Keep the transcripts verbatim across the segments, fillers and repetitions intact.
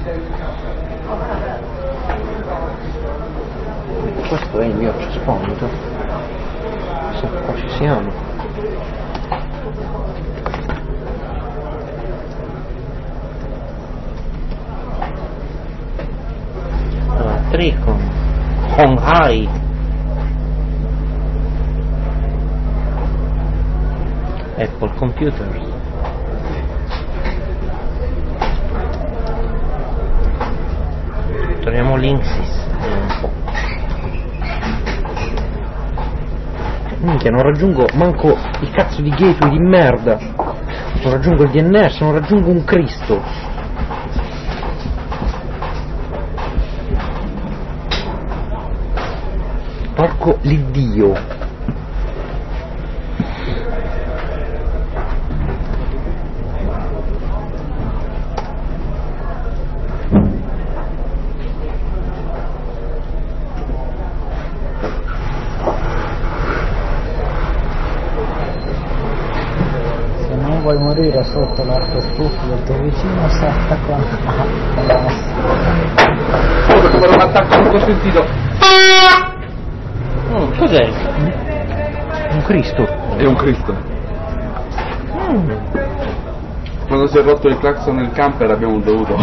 Questo è il mio access point. Sì, qua ci siamo. Allora, Tricon Hong Hai, Apple Computers, torniamo Linksys un po'. Minchia, non raggiungo manco il cazzo di gateway di merda, non raggiungo il D N S, non raggiungo un Cristo. Porco l'Iddio. Vuoi morire sotto l'arco spuffo del tuo vicino, si attacca alla oh, come non attacco non ho sentito. Oh, cos'è? Un Cristo. È un Cristo. Mm. Quando si è rotto il clacson nel camper abbiamo dovuto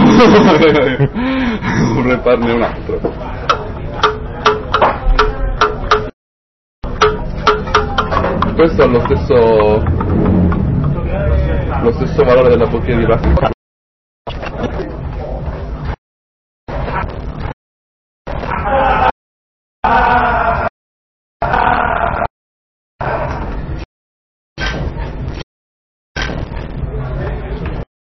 reparne un altro. Questo ha lo stesso lo stesso valore della bottiglia di plastica.